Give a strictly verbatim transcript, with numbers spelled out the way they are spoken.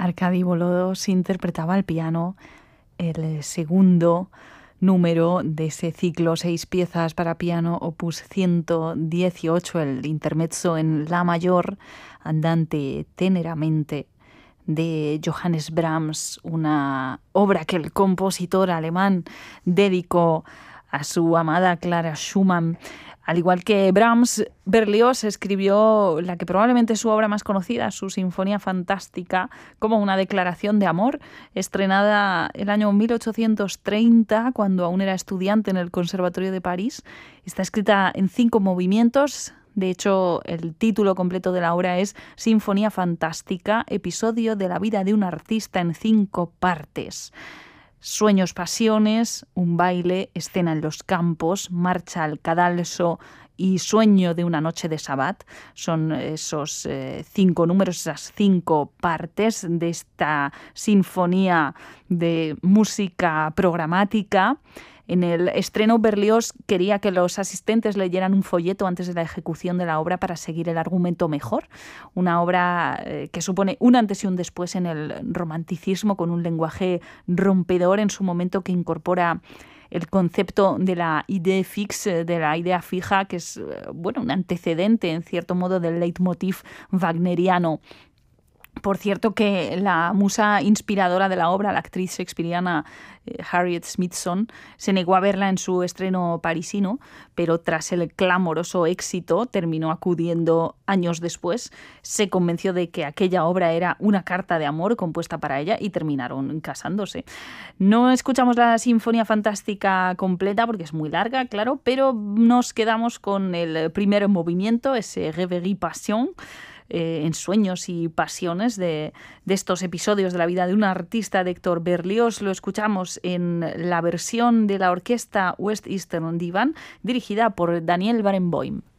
Arkady Bolodós interpretaba al piano el segundo número de ese ciclo, seis piezas para piano, opus ciento dieciocho, el intermezzo en la mayor, andante teneramente, de Johannes Brahms, una obra que el compositor alemán dedicó a su amada Clara Schumann. Al igual que Brahms, Berlioz escribió la que probablemente es su obra más conocida, su Sinfonía Fantástica, como una declaración de amor, estrenada el año mil ochocientos treinta, cuando aún era estudiante en el Conservatorio de París. Está escrita en cinco movimientos. De hecho, el título completo de la obra es Sinfonía Fantástica, episodio de la vida de un artista en cinco partes. Sueños, pasiones, un baile, escena en los campos, marcha al cadalso y sueño de una noche de sabbat. Son esos eh, cinco números, esas cinco partes de esta sinfonía de música programática. En el estreno, Berlioz quería que los asistentes leyeran un folleto antes de la ejecución de la obra para seguir el argumento mejor. Una obra eh, que supone un antes y un después en el romanticismo, con un lenguaje rompedor en su momento, que incorpora el concepto de la idée fixe, de la idea fija, que es bueno, un antecedente, en cierto modo, del leitmotiv wagneriano. Por cierto, que la musa inspiradora de la obra, la actriz shakespeariana eh, Harriet Smithson, se negó a verla en su estreno parisino, pero tras el clamoroso éxito terminó acudiendo años después. Se convenció de que aquella obra era una carta de amor compuesta para ella y terminaron casándose. No escuchamos la Sinfonía Fantástica completa porque es muy larga, claro, pero nos quedamos con el primer movimiento, ese Rêverie Passion, Eh, en sueños y pasiones de, de estos episodios de la vida de un artista, de Héctor Berlioz. Lo escuchamos en la versión de la orquesta West Eastern Divan, dirigida por Daniel Barenboim.